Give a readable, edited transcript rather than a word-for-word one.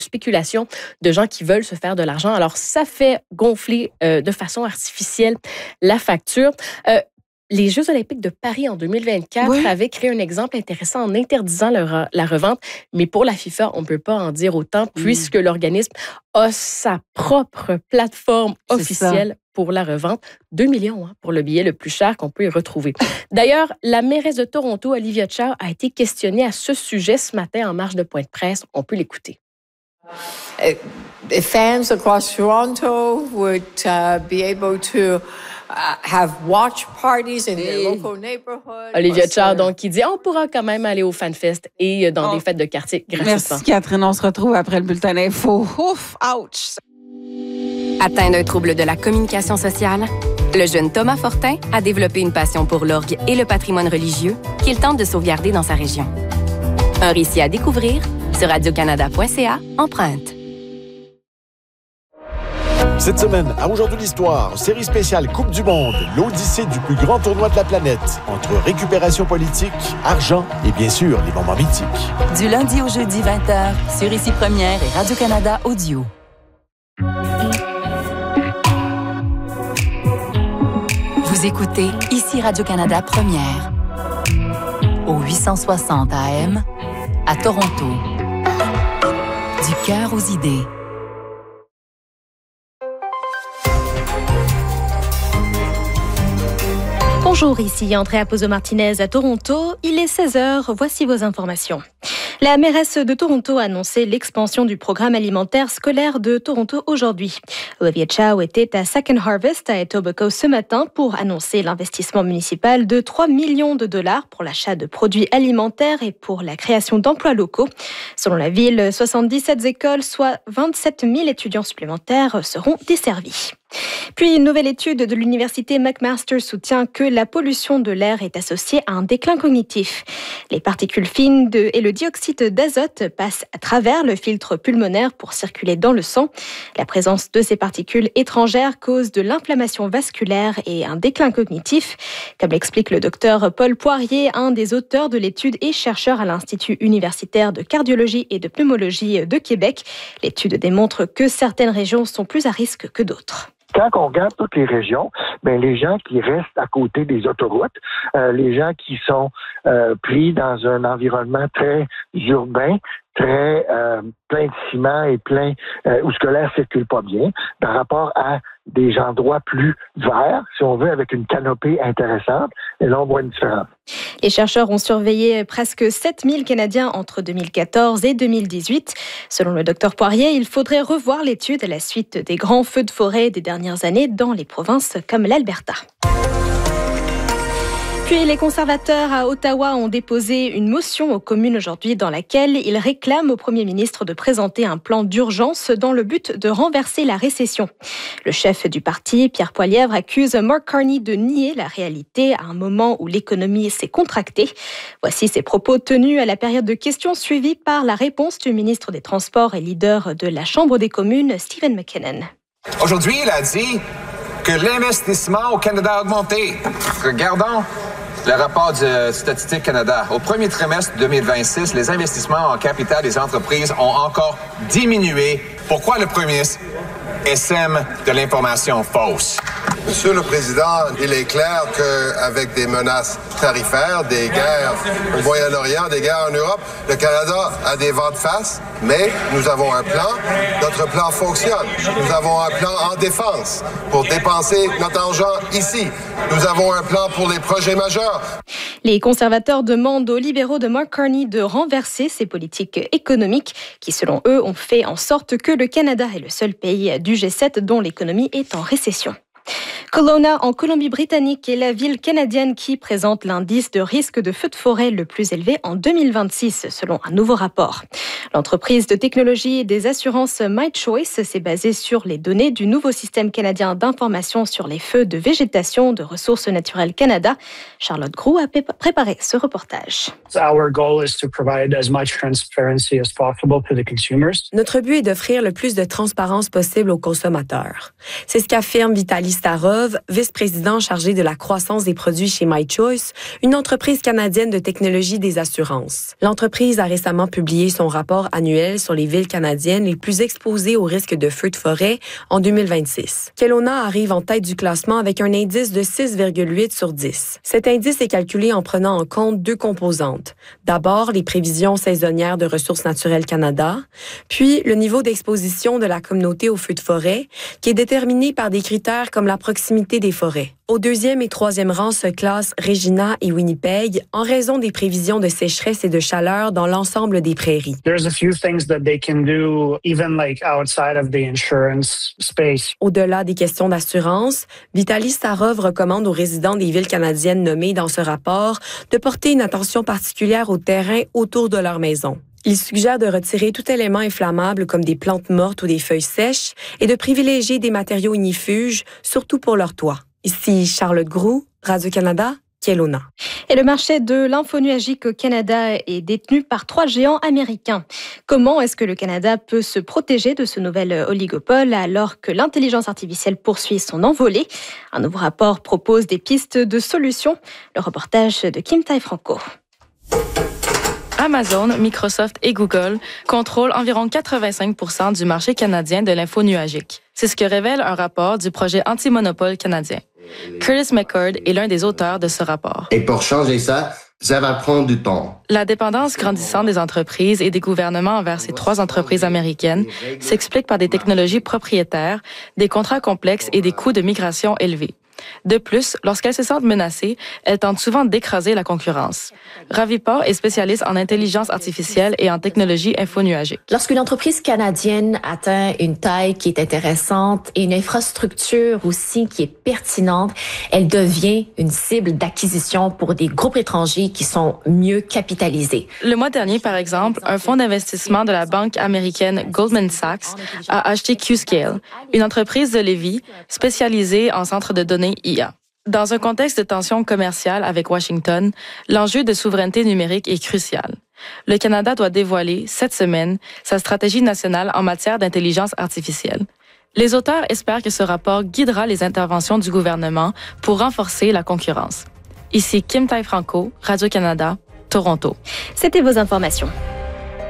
spéculation de gens qui veulent se faire de l'argent. Alors, ça fait gonfler de façon artificielle la facture. Les Jeux olympiques de Paris en 2024 avaient créé un exemple intéressant en interdisant la revente, mais pour la FIFA, on ne peut pas en dire autant puisque l'organisme a sa propre plateforme officielle pour la revente. 2 millions pour le billet le plus cher qu'on peut y retrouver. D'ailleurs, la mairesse de Toronto, Olivia Chow, a été questionnée à ce sujet ce matin en marge de point de presse. On peut l'écouter. Fans across Toronto would be able to have watch parties in their local neighborhood. Olivia Chow, donc, qui dit on pourra quand même aller au FanFest et dans des fêtes de quartier gratuitement. Merci, Catherine. On se retrouve après le bulletin d'info. Ouf, ouch! Atteint d'un trouble de la communication sociale, le jeune Thomas Fortin a développé une passion pour l'orgue et le patrimoine religieux qu'il tente de sauvegarder dans sa région. Un récit à découvrir sur radiocanada.ca, empreinte. Cette semaine, à Aujourd'hui l'Histoire, série spéciale Coupe du Monde, l'odyssée du plus grand tournoi de la planète, entre récupération politique, argent et bien sûr les moments mythiques. Du lundi au jeudi 20h, sur Ici Première et Radio-Canada Audio. Vous écoutez Ici Radio-Canada Première, au 860 AM, à Toronto. Du cœur aux idées. Bonjour, ici Andrea Pozzo-Martinez à Toronto. Il est 16h, voici vos informations. La mairesse de Toronto a annoncé l'expansion du programme alimentaire scolaire de Toronto aujourd'hui. Olivia Chow était à Second Harvest à Etobicoke ce matin pour annoncer l'investissement municipal de 3 millions de dollars pour l'achat de produits alimentaires et pour la création d'emplois locaux. Selon la ville, 77 écoles, soit 27 000 étudiants supplémentaires, seront desservis. Puis, une nouvelle étude de l'université McMaster soutient que la pollution de l'air est associée à un déclin cognitif. Les particules fines et le dioxyde d'azote passent à travers le filtre pulmonaire pour circuler dans le sang. La présence de ces particules étrangères cause de l'inflammation vasculaire et un déclin cognitif. Comme l'explique le docteur Paul Poirier, un des auteurs de l'étude et chercheur à l'Institut universitaire de cardiologie et de pneumologie de Québec, l'étude démontre que certaines régions sont plus à risque que d'autres. Quand on regarde toutes les régions, les gens qui restent à côté des autoroutes, les gens qui sont pris dans un environnement très urbain, très plein de ciment et plein où ce que l'air circule pas bien, par rapport à des endroits plus verts, si on veut, avec une canopée intéressante, et là on voit une différence. Les chercheurs ont surveillé presque 7000 Canadiens entre 2014 et 2018. Selon le docteur Poirier, il faudrait revoir l'étude à la suite des grands feux de forêt des dernières années dans les provinces comme l'Alberta. Puis les conservateurs à Ottawa ont déposé une motion aux communes aujourd'hui dans laquelle ils réclament au premier ministre de présenter un plan d'urgence dans le but de renverser la récession. Le chef du parti, Pierre Poilievre, accuse Mark Carney de nier la réalité à un moment où l'économie s'est contractée. Voici ses propos tenus à la période de questions suivie par la réponse du ministre des Transports et leader de la Chambre des communes, Stephen McKinnon. Aujourd'hui, il a dit que l'investissement au Canada a augmenté. Regardons le rapport du Statistique Canada. Au premier trimestre 2026, les investissements en capital des entreprises ont encore diminué. Pourquoi le premier ministre sème de l'information fausse? Monsieur le Président, il est clair qu'avec des menaces tarifaires, des guerres au Moyen-Orient, des guerres en Europe, le Canada a des vents de face, mais nous avons un plan. Notre plan fonctionne. Nous avons un plan en défense pour dépenser notre argent ici. Nous avons un plan pour les projets majeurs. Les conservateurs demandent aux libéraux de Mark Carney de renverser ces politiques économiques qui, selon eux, ont fait en sorte que le Canada est le seul pays du G7 dont l'économie est en récession. Kelowna, en Colombie-Britannique, est la ville canadienne qui présente l'indice de risque de feu de forêt le plus élevé en 2026, selon un nouveau rapport. L'entreprise de technologie et des assurances MyChoice s'est basée sur les données du nouveau système canadien d'information sur les feux de végétation de Ressources naturelles Canada. Charlotte Groux a préparé ce reportage. Notre but est d'offrir le plus de transparence possible aux consommateurs. C'est ce qu'affirme Vitaly Starov, vice-président chargé de la croissance des produits chez MyChoice, une entreprise canadienne de technologie des assurances. L'entreprise a récemment publié son rapport annuel sur les villes canadiennes les plus exposées au risque de feux de forêt en 2026. Kelowna arrive en tête du classement avec un indice de 6,8 sur 10. Cet indice est calculé en prenant en compte deux composantes. D'abord, les prévisions saisonnières de Ressources naturelles Canada, puis le niveau d'exposition de la communauté aux feux de forêt, qui est déterminé par des critères comme la proximité des forêts. Au deuxième et troisième rang se classent Regina et Winnipeg en raison des prévisions de sécheresse et de chaleur dans l'ensemble des prairies. There's a few things that they can do even like outside of the insurance space. Au-delà des questions d'assurance, Vitaly Starov recommande aux résidents des villes canadiennes nommées dans ce rapport de porter une attention particulière au terrain autour de leur maison. Il suggère de retirer tout élément inflammable comme des plantes mortes ou des feuilles sèches et de privilégier des matériaux ignifuges, surtout pour leur toit. Ici Charlotte Groux, Radio-Canada, Kelowna. Et le marché de l'info nuagique au Canada est détenu par 3 géants américains. Comment est-ce que le Canada peut se protéger de ce nouvel oligopole alors que l'intelligence artificielle poursuit son envolée? Un nouveau rapport propose des pistes de solutions. Le reportage de Kim Tai-Franco. Amazon, Microsoft et Google contrôlent environ 85% du marché canadien de l'info nuagique. C'est ce que révèle un rapport du projet anti-monopole canadien. Curtis McCord est l'un des auteurs de ce rapport. Et pour changer ça va prendre du temps. La dépendance grandissante des entreprises et des gouvernements envers ces 3 entreprises américaines s'explique par des technologies propriétaires, des contrats complexes et des coûts de migration élevés. De plus, lorsqu'elles se sentent menacées, elles tentent souvent d'écraser la concurrence. Raviport est spécialiste en intelligence artificielle et en technologie infonuagique. Lorsqu'une entreprise canadienne atteint une taille qui est intéressante et une infrastructure aussi qui est pertinente, elle devient une cible d'acquisition pour des groupes étrangers qui sont mieux capitalisés. Le mois dernier, par exemple, un fonds d'investissement de la banque américaine Goldman Sachs a acheté Qscale, une entreprise de Lévis spécialisée en centres de données IA. Dans un contexte de tension commerciale avec Washington, l'enjeu de souveraineté numérique est crucial. Le Canada doit dévoiler, cette semaine, sa stratégie nationale en matière d'intelligence artificielle. Les auteurs espèrent que ce rapport guidera les interventions du gouvernement pour renforcer la concurrence. Ici Kim Tai-Franco, Radio-Canada, Toronto. C'était vos informations.